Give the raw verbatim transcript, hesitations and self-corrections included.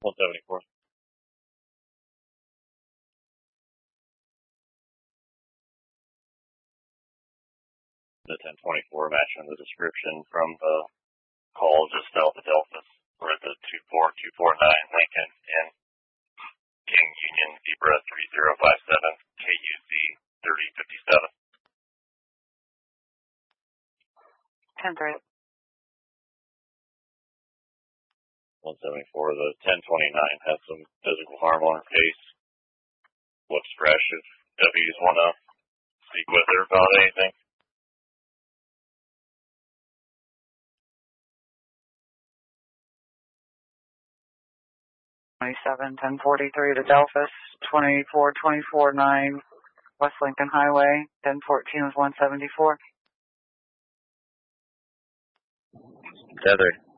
one seventy-four. The ten twenty-four matching the description from the call just south of Delphos. We're at the two four two four nine Lincoln in King Union Zebra three zero five seven K U Z thirty fifty-seven. ten three. one seventy-four, the ten twenty-nine has some physical harm on her face. Looks fresh. If W's want to speak with her about anything. twenty-seven ten forty-three to Delphos, twenty-four twenty-four nine West Lincoln Highway, ten fourteen with one seventy-four. Tether.